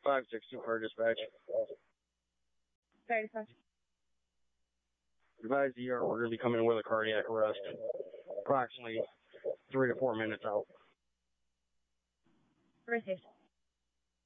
562 for dispatch. Sorry, dispatch. Advise ER order to come in with a cardiac arrest. Approximately 3 to 4 minutes out. Received.